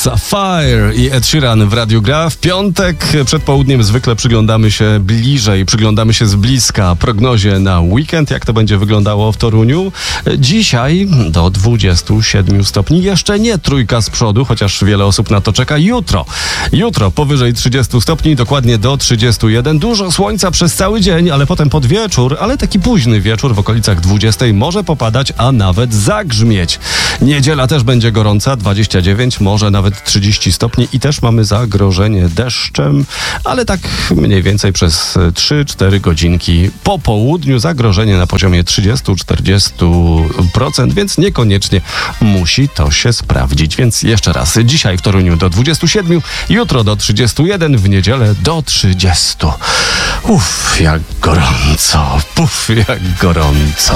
Sapphire i Ed Sheeran w Radiu Gra. W piątek przed południem zwykle przyglądamy się z bliska prognozie na weekend, jak to będzie wyglądało w Toruniu. Dzisiaj do 27 stopni, jeszcze nie trójka z przodu, chociaż wiele osób na to czeka. Jutro powyżej 30 stopni, dokładnie do 31. Dużo słońca przez cały dzień, ale potem pod wieczór, ale taki późny wieczór w okolicach 20 może popadać, a nawet zagrzmieć. Niedziela też będzie gorąca, 29, może nawet 30 stopni i też mamy zagrożenie deszczem, ale tak mniej więcej przez 3-4 godzinki po południu zagrożenie na poziomie 30-40%, więc niekoniecznie musi to się sprawdzić. Więc jeszcze raz, dzisiaj w Toruniu do 27, jutro do 31, w niedzielę do 30. Jak gorąco, jak gorąco.